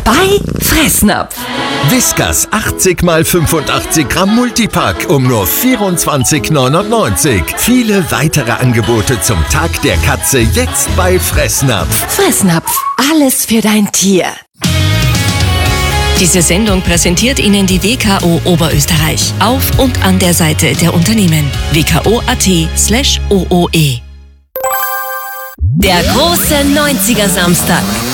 bei Fressnapf. Whiskas 80 x 85 Gramm Multipack um nur 24,99. Viele weitere Angebote zum Tag der Katze jetzt bei Fressnapf. Fressnapf, alles für dein Tier. Diese Sendung präsentiert Ihnen die WKO Oberösterreich. Auf und an der Seite der Unternehmen. wko.at/OOE. Der große 90er Samstag.